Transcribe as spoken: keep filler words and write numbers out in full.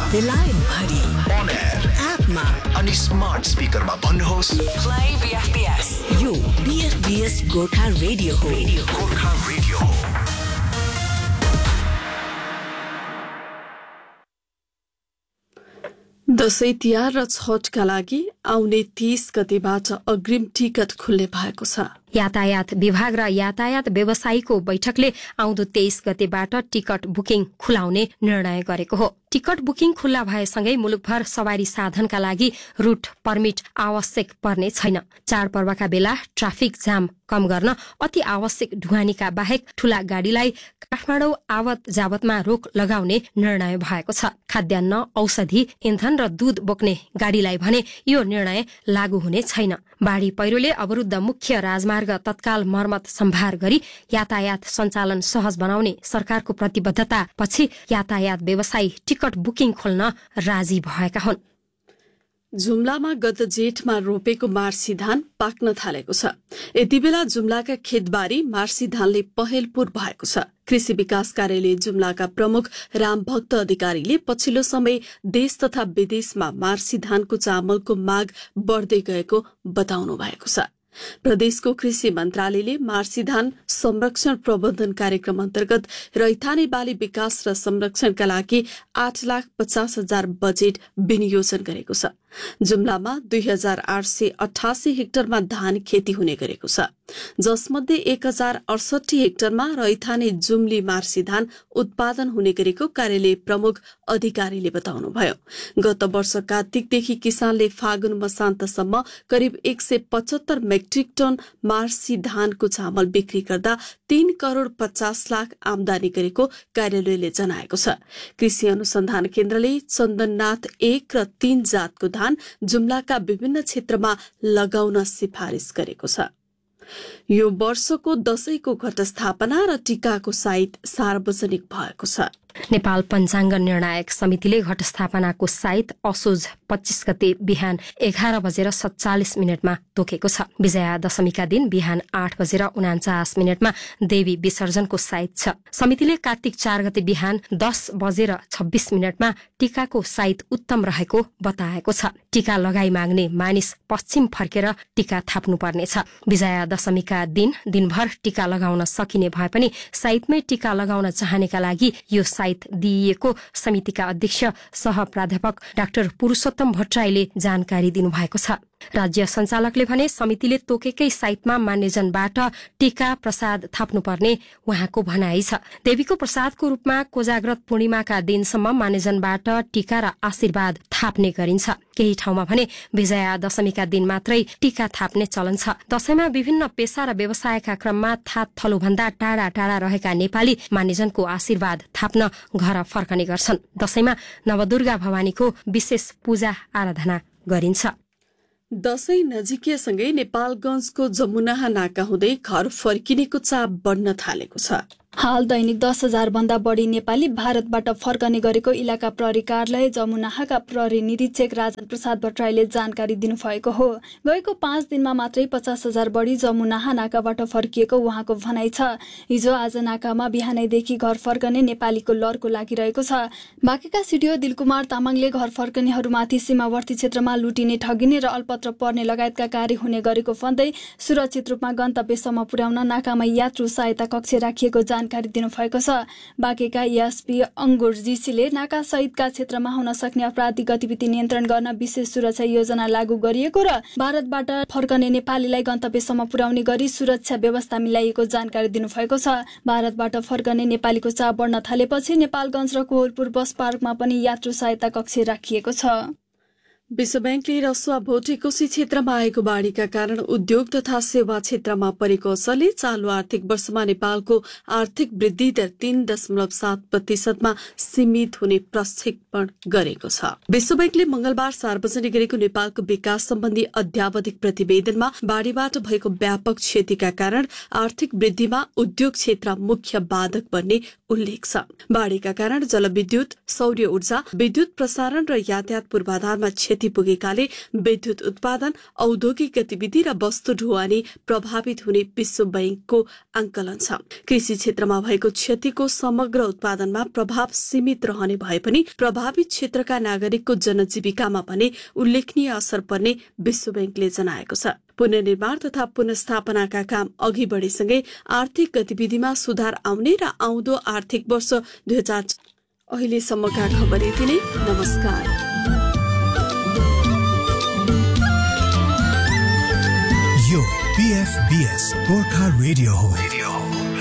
बेलायत भरि on air एपमा अनि स्मार्ट स्पिकरमा भन्नुहोस् प्ले बीएफबीएस। यो बीएफबीएस गोर्खा रेडियो हो। गोर्खा रेडियो हो। दशैं तिहार र छठका लागि आउने तीस गतेबाट अग्रिम टिकट खुल्ने भएको छ। यातायात विभाग र यातायात व्यवसायीको बैठकले आउँदो तेइस गतेबाट टिकट बुकिङ खुलाउने निर्णय गरेको हो। टिकट बुकिङ खुल्ला भएसँगै मुलुकभर सवारी साधनका लागि रूट पर्मिट आवश्यक पर्ने छैन। चाडपर्वका बेला ट्राफिक जाम कम गर्न अति आवश्यक ढुवानीका बाहेक ठूला गाड़ीलाई काठमाडौँ आवत जावतमा रोक लगाउने निर्णय भएको छ। खाद्यान्न, औषधि, इन्धन र दूध बोक्ने गाड़ीलाई भने यो निर्णय लागू हुने छैन। बाढ़ी पहिरोले अवरुद्ध मुख्य राजमार्ग तत्काल मर्मत सम्भार गरी यातायात सञ्चालन सहज बनाउने सरकारको प्रतिबद्धता पछि यातायात व्यवसायी टिकट बुकिङ खोल्न राजी भएका हुन्। जुम्लामा गत जेठमा रोपेको मार्सी धान पाक्न थालेको छ। यति बेला जुम्लाका खेतबारी मार्सी धानले पहेलपुर भएको छ। कृषि विकास कार्यालय जुम्लाका प्रमुख रामभक्त अधिकारीले पछिल्लो समय देश तथा विदेशमा मार्सी धानको चामलको माग बढ्दै गएको बताउनु भएको छ। प्रदेशको कृषि मन्त्रालयले मार्सी धान संरक्षण प्रबन्धन कार्यक्रम अन्तर्गत रैथाने बाली विकास र संरक्षणका लागि आठ लाख पचास हजार बजेट विनियोजन गरेको छ। जुम्लामा दुई हजार आठ सय अठासी हेक्टरमा धान खेती हुने गरेको छ, जसमध्ये एक हजार अडसठी हेक्टरमा रैथाने जुम्ली मार्सी धान उत्पादन हुने गरेको कार्यालय प्रमुख अधिकारीले बताउनुभयो। गत वर्ष कार्तिकदेखि किसानले फागुन मसान्तसम्म करिब एक सय पचहत्तर मेट्रिक टन मार्सी धानको चामल बिक्री गर्दा तीन करोड़ पचास लाख आमदानी गरेको कार्यालयले जनाएको छ। कृषि अनुसन्धान केन्द्रले चन्दननाथ एक र तीन जातको धान जुम्लाका विभिन्न क्षेत्रमा लगाउन सिफारिश गरेको छ। यो वर्षको दशैंको घटस्थापना र टीकाको साइत सार्वजनिक भएको छ। नेपाल पञ्चाङ्ग निर्णायक समितिले घटस्थापनाको साइत असोज पच्चीस गते बिहान एघार बजेर सत्तालिस मिनटमा तोकेको छ। विजया दशमीका दिन बिहान आठ बजेर उनाचास मिनटमा देवी विसर्जनको साइत छ। समितिले कार्तिक चार गते बिहान दस बजेर छब्बीस मिनटमा टीकाको साइत उत्तम रहेको बताएको छ। टीका लगाई माग्ने मानिस पश्चिम फर्केर टीका थाप्नुपर्नेछ। विजया दशमीका दिन दिनभर टीका लगाउन सकिने भए पनि साइतमै टीका लगाउन चाहनेका लागि यो साइत दिइएको समितिका अध्यक्ष सह प्राध्यापक डाक्टर पुरुषोत्तम भट्टराईले जानकारी दिनुभएको छ। राज्य सञ्चालकले भने समितिले तोकेकै साइतमा मान्यजनबाट टीका प्रसाद थाप्नुपर्ने उहाँको भनाइ छ। देवीको प्रसादको रूपमा कोजाग्रत पूर्णिमाका दिनसम्म मान्यजनबाट टीका र आशीर्वाद थाप्ने गरिन्छ। केही ठाउँमा भने विजया दशमीका दिन मात्रै टीका थाप्ने चलन छ। दशैंमा विभिन्न पेशा र व्यवसायका क्रममा थात थलोभन्दा टाढा टाढा रहेका नेपाली मान्यजनको आशीर्वाद थाप्न घर फर्कने गर्छन्। दशैंमा नवदुर्गा भवानीको विशेष पूजा आराधना गरिन्छ। दशैं नजिकिएसँगै नेपालगंजको जमुनाहा नाका हुँदै घर फर्किनेको चाप बढ्न थालेको छ। हाल दैनिक दस हजार भन्दा बढी नेपाली भारतबाट फर्कने गरेको इलाका प्रहरी कार्यालय जमुनाहाका प्रहरी निरीक्षक राजन प्रसाद भट्टराईले जानकारी दिनुभएको हो। गएको पाँच दिनमा मात्रै पचास हजार बढी जमुनाहा नाकाबाट फर्किएको उहाँको भनाइ छ। हिजो आज नाकामा बिहानैदेखि घर फर्कने नेपालीको लहरको लागिरहेको छ। बाँकेका सिडिओ दिलकुमार तामाङले घर फर्कनेहरूमाथि सीमावर्ती क्षेत्रमा लुटिने, ठगिने र अल्पत्र पर्ने लगायतका कार्य हुने गरेको भन्दै सुरक्षित रूपमा गन्तव्यसम्म पुर्याउन नाकामा यात्रु सहायता कक्ष राखिएको जानकारी दिनुभएको छ। बाँकेका एसपी अंगुर जीसीले नाका सहितका क्षेत्रमा हुन सक्ने अपराधिक गतिविधि नियन्त्रण गर्न विशेष सुरक्षा योजना लागू गरिएको र भारतबाट फर्कने नेपालीलाई गन्तव्यसम्म पुर्याउने गरी सुरक्षा व्यवस्था मिलाइएको जानकारी दिनुभएको छ। भारतबाट फर्कने नेपालीको चाप बढ्न थालेपछि नेपालगञ्ज र कोहलपुर बस पार्कमा पनि यात्रु सहायता कक्ष राखिएको छ। विश्व बैंकले रसुवा भोटेकोशी क्षेत्रमा आएको बाढ़ीका कारण उद्योग तथा सेवा क्षेत्रमा परेको असरले चालू आर्थिक वर्षमा नेपालको आर्थिक वृद्धि दर तीन दशमलव सात प्रतिशतमा सीमित हुने प्रक्षेपण गरेको छ। विश्व बैंकले मंगलबार सार्वजनिक गरेको नेपालको विकास सम्बन्धी अध्यावधिक प्रतिवेदनमा बाढ़ीबाट भएको व्यापक क्षतिका कारण आर्थिक वृद्धिमा उद्योग क्षेत्र मुख्य बाधक बन्ने उल्लेख छ। बाढ़ीका कारण जलविद्युत, सौर्य ऊर्जा, विद्युत प्रसारण र यातायात पूर्वाधारमा क्षति पुगेकाले विद्युत उत्पादन, औद्योगिक गतिविधि र वस्तु ढुवानी प्रभावित हुने विश्व बैंकको आंकलन छ। कृषि क्षेत्रमा भएको क्षतिको समग्र उत्पादनमा प्रभाव सीमित रहने भए पनि प्रभावित क्षेत्रका नागरिकको जनजीविकामा भने उल्लेखनीय असर पर्ने विश्व बैंकले जनाएको छ। पुनर्निर्माण तथा पुनर्स्थापनाका काम अघि बढेसँगै आर्थिक गतिविधिमा सुधार आउने र आउँदो आर्थिक वर्ष दुई हजार अहिलेसम्मका खबर यति नै। नमस्कार। यो पीएफबीएस गोर्खा रेडियो हो।